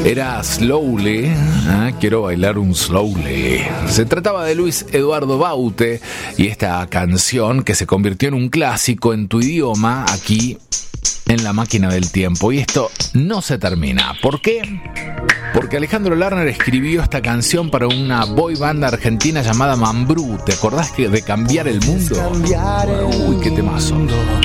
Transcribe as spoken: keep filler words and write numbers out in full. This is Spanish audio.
Era Slowly, ¿eh? Quiero bailar un Slowly. Se trataba de Luis Eduardo Baute y esta canción que se convirtió en un clásico en tu idioma aquí en La Máquina del Tiempo. Y esto no se termina. ¿Por qué? Porque Alejandro Lerner escribió esta canción para una boy banda argentina llamada Mambrú. ¿Te acordás que de Cambiar el Mundo? Cambiar el Uy, qué temazo. mundo.